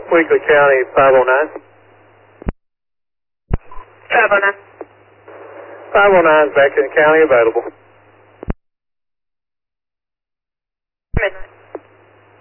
Weakley County 509. 509. 509 is back in the county available.